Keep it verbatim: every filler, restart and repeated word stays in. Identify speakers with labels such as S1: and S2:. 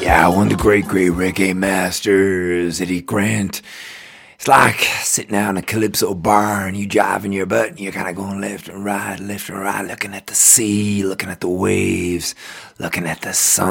S1: Yeah, one of the great, great reggae masters, Eddie Grant. It's like sitting down in a Calypso bar and you jiving your butt and you're kind of going left and right, left and right, looking at the sea, looking at the waves, looking at the sun.